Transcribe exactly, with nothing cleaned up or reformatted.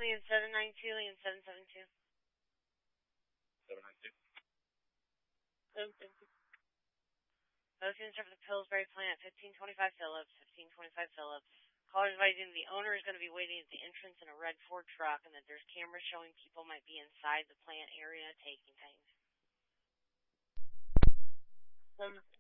Leon seven nine two, Leon seven seven two. seven nine two. seven seven two. Motion for the Pillsbury plant, fifteen twenty-five Phillips, fifteen twenty-five Phillips. Caller advising the owner is going to be waiting at the entrance in a red Ford truck and that there's cameras showing people might be inside the plant area taking things. seven